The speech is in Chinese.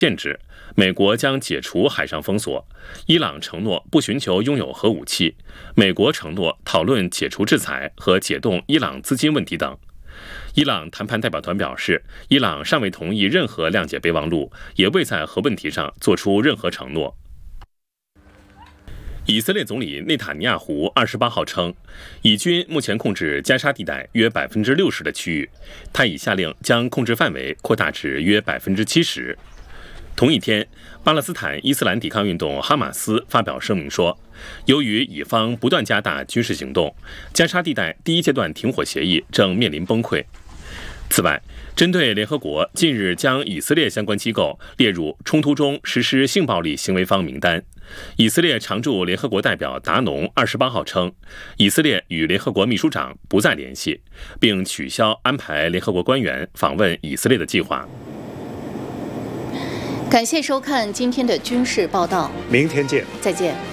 限制，美国将解除海上封锁，伊朗承诺不寻求拥有核武器，美国承诺讨论解除制裁和解冻伊朗资金问题等。伊朗谈判代表团表示，伊朗尚未同意任何谅解备忘录，也未在核问题上做出任何承诺。以色列总理内塔尼亚胡28号称，以军目前控制加沙地带约60%的区域，他已下令将控制范围扩大至约70%。同一天，巴勒斯坦伊斯兰抵抗运动哈马斯发表声明说，由于以方不断加大军事行动，加沙地带第一阶段停火协议正面临崩溃。此外，针对联合国近日将以色列相关机构列入冲突中实施性暴力行为方名单，以色列常驻联合国代表达农28号称，以色列与联合国秘书长不再联系，并取消安排联合国官员访问以色列的计划。 感谢收看今天的军事报道， 明天见， 再见。